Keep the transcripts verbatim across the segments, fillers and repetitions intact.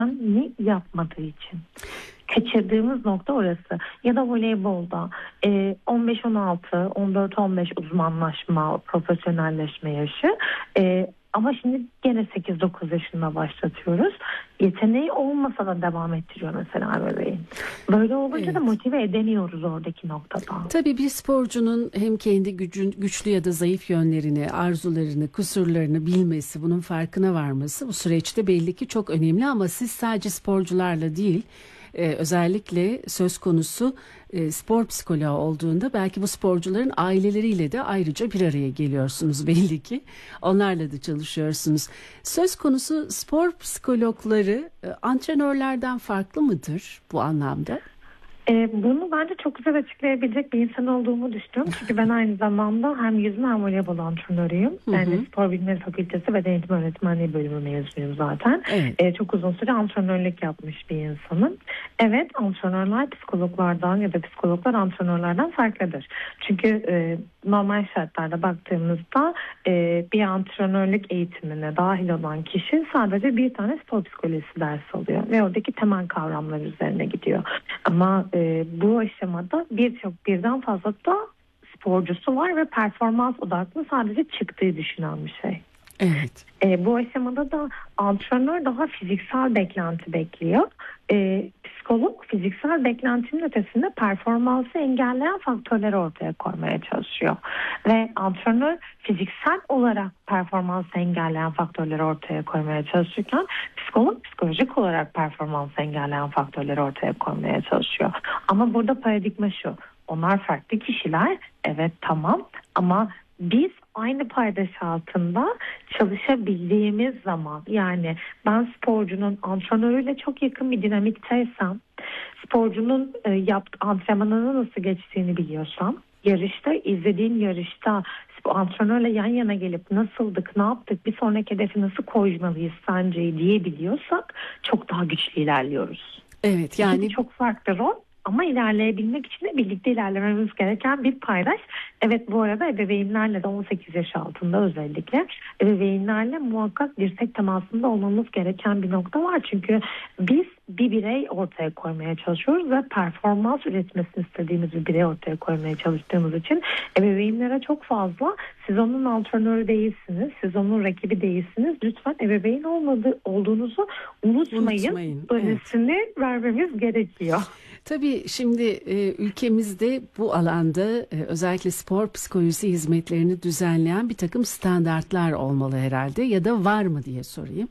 mi yapmadığı için. Kaçırdığımız nokta orası. Ya da voleybolda e, on beş on altı, on dört on beş uzmanlaşma, profesyonelleşme yaşı. E, ama şimdi gene sekiz dokuz yaşında başlatıyoruz. Yeteneği olmasa da devam ettiriyor mesela bebeğin. Böyle olunca Evet. da motive edemiyoruz oradaki noktada. Tabii bir sporcunun hem kendi gücün, güçlü ya da zayıf yönlerini, arzularını, kusurlarını bilmesi, bunun farkına varması bu süreçte belli ki çok önemli. Ama siz sadece sporcularla değil, Ee, özellikle söz konusu e, spor psikoloğu olduğunda belki bu sporcuların aileleriyle de ayrıca bir araya geliyorsunuz belli ki. Onlarla da çalışıyorsunuz. Söz konusu spor psikologları e, antrenörlerden farklı mıdır bu anlamda? E, bunu bence çok güzel açıklayabilecek bir insan olduğumu düşünüyorum. Çünkü ben aynı zamanda hem yüzme hem voleybol antrenörüyüm. Hı hı. Yani Spor Bilimleri Fakültesi ve Denetim Öğretmenliği bölümü mezunuyum zaten. Evet. E, çok uzun süre antrenörlük yapmış bir insanım. Evet, antrenörler psikologlardan ya da psikologlar antrenörlerden farklıdır. Çünkü e, normal şartlarda baktığımızda e, bir antrenörlük eğitimine dahil olan kişi sadece bir tane spor psikolojisi dersi alıyor. Ve oradaki temel kavramlar üzerine gidiyor. Ama e, bu aşamada birçok birden fazla da sporcusu var ve performans odaklı sadece çıktığı düşünen bir şey. Evet. E, bu aşamada da antrenör daha fiziksel beklenti bekliyor. E, psikolog fiziksel beklentinin ötesinde performansı engelleyen faktörleri ortaya koymaya çalışıyor. Ve antrenör fiziksel olarak performansı engelleyen faktörleri ortaya koymaya çalışırken psikolog psikolojik olarak performansı engelleyen faktörleri ortaya koymaya çalışıyor. Ama burada paradigma şu: onlar farklı kişiler, evet, tamam, ama biz aynı paydaş altında çalışabildiğimiz zaman, yani ben sporcunun antrenörüyle çok yakın bir dinamikteysem, sporcunun e, yaptığı antrenmanının nasıl geçtiğini biliyorsam, yarışta izlediğim yarışta antrenörle yan yana gelip nasıldık, ne yaptık, bir sonraki hedefi nasıl koymalıyız sence diyebiliyorsak çok daha güçlü ilerliyoruz. Evet, yani İkisi çok farklı rol. Ama ilerleyebilmek için de birlikte ilerlememiz gereken bir paydaş. Evet, bu arada ebeveynlerle de on sekiz yaş altında özellikle ebeveynlerle muhakkak dirsek temasında olmamız gereken bir nokta var. Çünkü biz bir birey ortaya koymaya çalışıyoruz ve performans üretmesini istediğimiz bir birey ortaya koymaya çalıştığımız için ebeveynlere çok fazla siz onun antrenörü değilsiniz, siz onun rakibi değilsiniz, lütfen ebeveyn olmadı, olduğunuzu unutmayın, Unutmayın, önesini evet. vermemiz gerekiyor. Tabii şimdi e, ülkemizde bu alanda e, özellikle spor psikolojisi hizmetlerini düzenleyen bir takım standartlar olmalı herhalde, ya da var mı diye sorayım.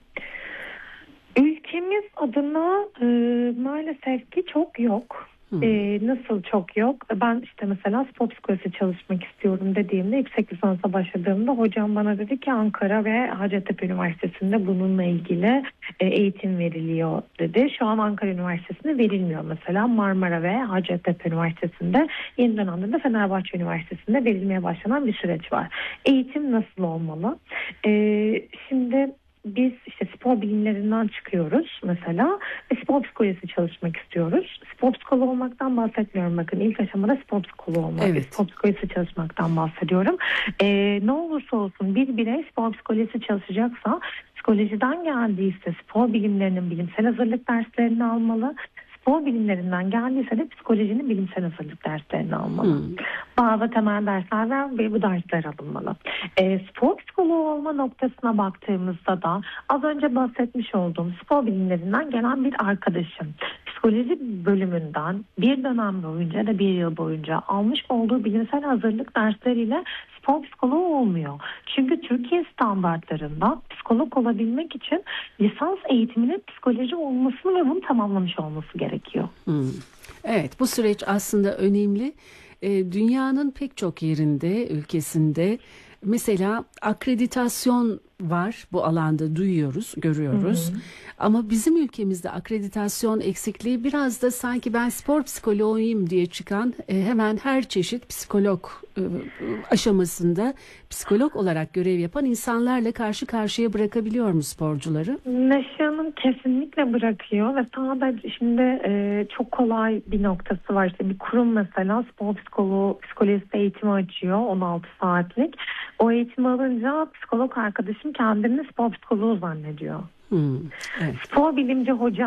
Ülkemiz adına e, maalesef ki çok yok. Hmm. Ee, nasıl çok yok? Ben işte mesela spor psikolojisi çalışmak istiyorum dediğimde, yüksek lisansa başladığımda hocam bana dedi ki Ankara ve Hacettepe Üniversitesi'nde bununla ilgili e, eğitim veriliyor dedi. Şu an Ankara Üniversitesi'nde verilmiyor mesela. Marmara ve Hacettepe Üniversitesi'nde, yeni dönemde de Fenerbahçe Üniversitesi'nde verilmeye başlanan bir süreç var. Eğitim nasıl olmalı? Ee, şimdi biz işte spor bilimlerinden çıkıyoruz mesela ve spor psikolojisi çalışmak istiyoruz. Spor psikoloğu olmaktan bahsetmiyorum, bakın ilk aşamada spor psikoloğu olmak, evet. spor psikolojisi çalışmaktan bahsediyorum. Ee, ne olursa olsun bir birey spor psikolojisi çalışacaksa, psikolojiden geldiyse spor bilimlerinin bilimsel hazırlık derslerini almalı. Spor bilimlerinden geldiyse de psikolojinin bilimsel hazırlık derslerini almalı. Hmm. Bazı temel dersler var ve bu dersler alınmalı. E, spor psikoloğu olma noktasına baktığımızda da az önce bahsetmiş olduğum spor bilimlerinden gelen bir arkadaşım psikoloji bölümünden bir dönem boyunca da bir yıl boyunca almış olduğu bilimsel hazırlık dersleriyle spor psikoloğu olmuyor. Çünkü Türkiye standartlarında psikolog olabilmek için lisans eğitiminin psikoloji olmasını ve bunu tamamlamış olması gerekiyor. Hmm. Evet, bu süreç aslında önemli. E, dünyanın pek çok yerinde, ülkesinde mesela akreditasyon var, bu alanda duyuyoruz, görüyoruz. Hı hı. Ama bizim ülkemizde akreditasyon eksikliği biraz da sanki ben spor psikoloğuyum diye çıkan e, hemen her çeşit psikolog e, aşamasında psikolog olarak görev yapan insanlarla karşı karşıya bırakabiliyor mu sporcuları? Neşe Hanım kesinlikle bırakıyor ve sadece şimdi e, çok kolay bir noktası var. İşte bir kurum mesela spor psikoloğu, psikolojisi eğitimi açıyor on altı saatlik. O eğitimi alınca psikolog arkadaşım kendini spor psikoloğu zannediyor. Hmm, evet. Spor bilimci hocam